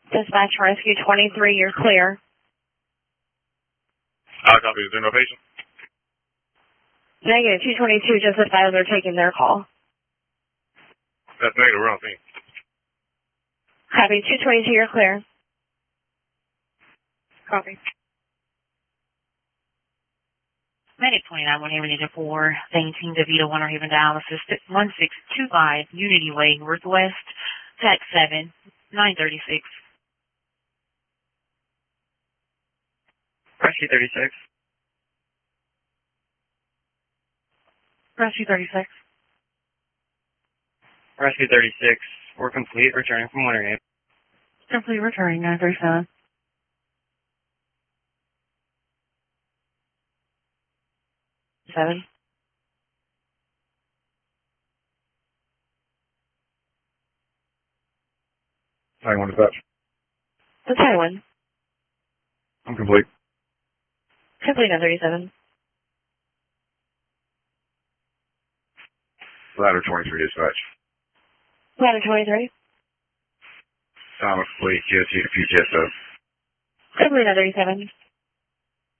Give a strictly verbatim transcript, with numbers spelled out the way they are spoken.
Dispatch Rescue twenty-three, you're clear. I copy. Is there no patient? Negative, two twenty-two, just advised they're taking their call. That's negative. We're on scene. Copy, two twenty-two, you're clear. Copy. Medic twenty-nine, one Haven Engine four, Saintine DeVito, one Haven Dialysis, one six two five, Unity Way, Northwest, Tax seven, nine thirty-six. Rescue thirty-six. Rescue thirty-six. Rescue thirty-six. We're complete, returning from Wintergate. Simply returning, nine thirty-seven. Seven. Taiwan dispatch. The Taiwan. I'm complete. Complete, nine thirty-seven. Ladder twenty-three dispatch. Ladder twenty-three. Thomas complete. G S U to P T S O. Complete, nine thirty-seven.